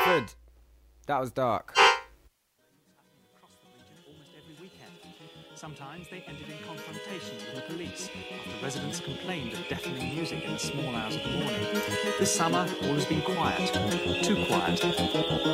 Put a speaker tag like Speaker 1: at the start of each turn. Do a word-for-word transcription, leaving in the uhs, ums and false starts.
Speaker 1: Bradford. That was dark.
Speaker 2: Sometimes they ended in confrontation with the police after residents complained of deafening music in the small hours of the morning. This summer, all has been quiet. Too quiet.